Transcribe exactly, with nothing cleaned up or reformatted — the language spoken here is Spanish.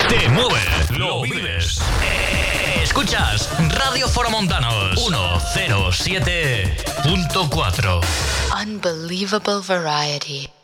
te mueve, lo vives. Escuchas Radio Foromontanos ciento siete punto cuatro. Unbelievable variety.